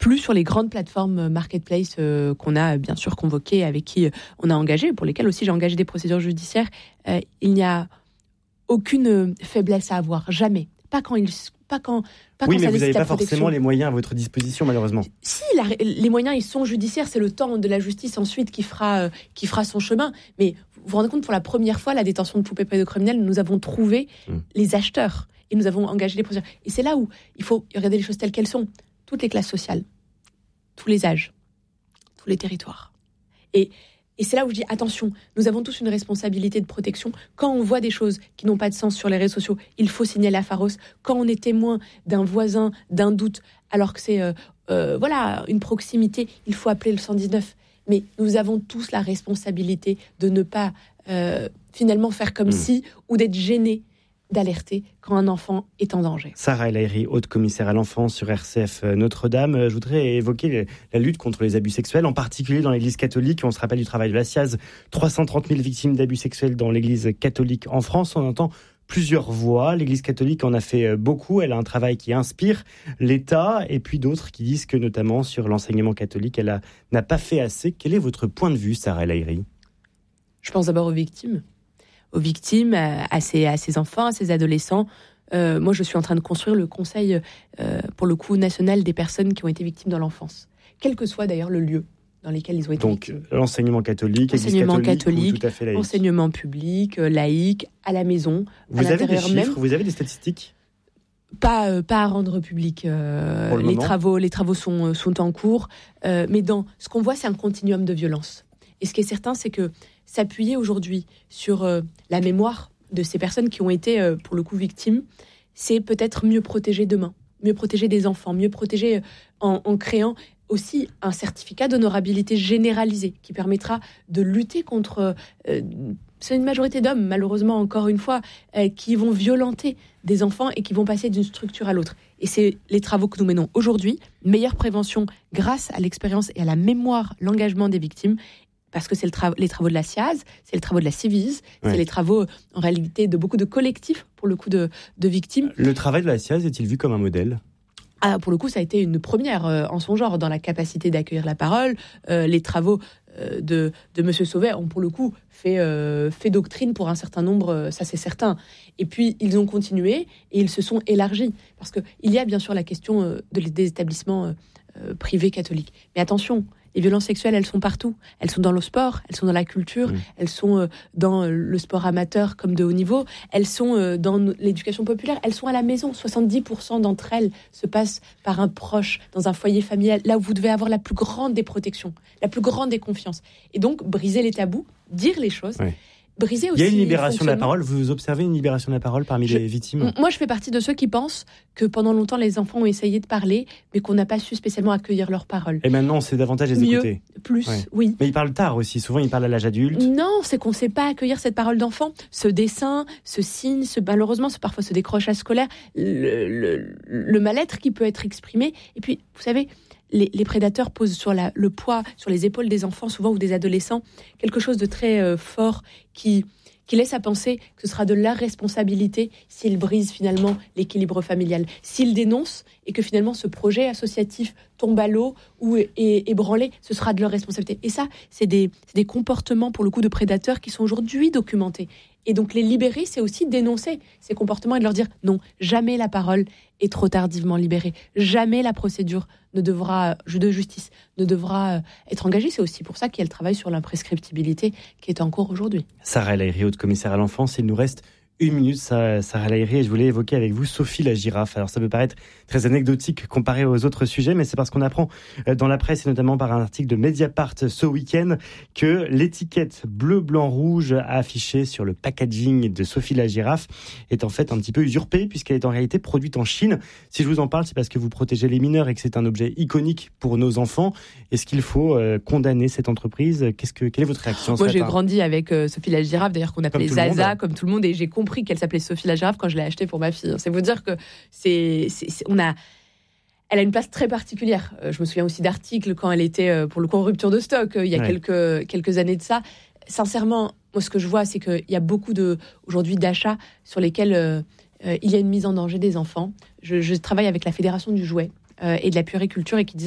plus sur les grandes plateformes marketplace qu'on a bien sûr convoquées, avec qui on a engagé, pour lesquelles aussi j'ai engagé des procédures judiciaires. Il n'y a aucune faiblesse à avoir, jamais. Pas quand oui, mais vous n'avez pas forcément les moyens à votre disposition, malheureusement. Si, les moyens, ils sont judiciaires. C'est le temps de la justice ensuite qui fera son chemin. Mais vous vous rendez compte, pour la première fois, la détention de poupées pédocriminelles, nous avons trouvé les acheteurs et nous avons engagé les procédures. Et c'est là où il faut regarder les choses telles qu'elles sont. Toutes les classes sociales, tous les âges, tous les territoires. Et c'est là où je dis, attention, nous avons tous une responsabilité de protection. Quand on voit des choses qui n'ont pas de sens sur les réseaux sociaux, il faut signaler à Pharos. Quand on est témoin d'un voisin, d'un doute, alors que c'est une proximité, il faut appeler le 119. Mais nous avons tous la responsabilité de ne pas finalement faire comme si, ou d'être gênés d'alerter quand un enfant est en danger. Sarah El Haïry, haute commissaire à l'enfance sur RCF Notre-Dame. Je voudrais évoquer la lutte contre les abus sexuels, en particulier dans l'Église catholique. On se rappelle du travail de la SIAZ, 330 000 victimes d'abus sexuels dans l'Église catholique en France. On entend plusieurs voix. L'Église catholique en a fait beaucoup. Elle a un travail qui inspire l'État, et puis d'autres qui disent que, notamment sur l'enseignement catholique, elle n'a pas fait assez. Quel est votre point de vue, Sarah El Haïry ? Je pense d'abord aux victimes, à ces enfants, à ces adolescents. Moi, je suis en train de construire le conseil, pour le coup, national des personnes qui ont été victimes dans l'enfance, quel que soit d'ailleurs le lieu dans lequel ils ont été victimes. Donc, l'enseignement catholique, catholique, tout à fait laïque. Enseignement public, laïque, à la maison, vous avez des chiffres, vous avez des statistiques ? Pas à rendre public. Les travaux sont en cours. Mais ce qu'on voit, c'est un continuum de violence. Et ce qui est certain, c'est que s'appuyer aujourd'hui sur la mémoire de ces personnes qui ont été, pour le coup, victimes, c'est peut-être mieux protéger demain, mieux protéger des enfants, mieux protéger en créant aussi un certificat d'honorabilité généralisé qui permettra de lutter contre... c'est une majorité d'hommes, malheureusement, encore une fois, qui vont violenter des enfants et qui vont passer d'une structure à l'autre. Et c'est les travaux que nous menons aujourd'hui. Meilleure prévention grâce à l'expérience et à la mémoire, l'engagement des victimes. Parce que c'est les travaux de la SIAZ, c'est les travaux de la Civise, c'est les travaux, en réalité, de beaucoup de collectifs, pour le coup, de victimes. Le travail de la SIAZ est-il vu comme un modèle ? Pour le coup, ça a été une première en son genre, dans la capacité d'accueillir la parole. Les travaux de Monsieur Sauvé ont, pour le coup, fait doctrine pour un certain nombre, ça c'est certain. Et puis, ils ont continué et ils se sont élargis. Parce qu'il y a bien sûr la question des établissements privés catholiques. Mais attention, les violences sexuelles, elles sont partout. Elles sont dans le sport, elles sont dans la culture, elles sont dans le sport amateur comme de haut niveau, elles sont dans l'éducation populaire, elles sont à la maison. 70% d'entre elles se passent par un proche, dans un foyer familial, là où vous devez avoir la plus grande des protections, la plus grande des confiances. Et donc, briser les tabous, dire les choses... Briser aussi. Il y a une libération de la parole. Vous observez une libération de la parole parmi les victimes ? Moi, je fais partie de ceux qui pensent que pendant longtemps, les enfants ont essayé de parler, mais qu'on n'a pas su spécialement accueillir leurs paroles. Et maintenant, c'est davantage les écouter. Oui. Mais ils parlent tard aussi. Souvent, ils parlent à l'âge adulte. Non, c'est qu'on ne sait pas accueillir cette parole d'enfant. Ce dessin, ce signe, malheureusement, parfois ce décrochage scolaire, le mal-être qui peut être exprimé. Et puis, vous savez... Les prédateurs posent sur le poids, sur les épaules des enfants, souvent, ou des adolescents, quelque chose de très fort qui laisse à penser que ce sera de leur responsabilité s'ils brisent finalement l'équilibre familial. S'ils dénoncent et que finalement ce projet associatif tombe à l'eau ou est ébranlé, ce sera de leur responsabilité. Et ça, c'est des comportements, pour le coup, de prédateurs qui sont aujourd'hui documentés. Et donc les libérer, c'est aussi dénoncer ces comportements et de leur dire non, jamais la parole est trop tardivement libérée. Jamais la procédure de justice ne devra être engagée. C'est aussi pour ça qu'il y a le travail sur l'imprescriptibilité qui est en cours aujourd'hui. Sarah El Haïry, haute commissaire à l'enfance, il nous reste 1 minute, Sarah El Haïry, et je voulais évoquer avec vous Sophie la girafe. Alors ça peut paraître très anecdotique comparé aux autres sujets, mais c'est parce qu'on apprend dans la presse, et notamment par un article de Mediapart ce week-end, que l'étiquette bleu, blanc, rouge affichée sur le packaging de Sophie la girafe est en fait un petit peu usurpée, puisqu'elle est en réalité produite en Chine. Si je vous en parle, c'est parce que vous protégez les mineurs et que c'est un objet iconique pour nos enfants. Est-ce qu'il faut condamner cette entreprise ? Quelle est votre réaction ? Moi, j'ai grandi avec Sophie la girafe, d'ailleurs qu'on appelait Zaza, comme tout le monde, et j'ai compris qu'elle s'appelait Sophie la girafe quand je l'ai achetée pour ma fille. C'est vous dire que elle a une place très particulière. Je me souviens aussi d'articles quand elle était, pour le coup, en rupture de stock, il y a quelques années de ça. Sincèrement, moi, ce que je vois, c'est qu'il y a beaucoup aujourd'hui d'achats sur lesquels il y a une mise en danger des enfants. Je travaille avec la Fédération du jouet et de la puériculture et qui disait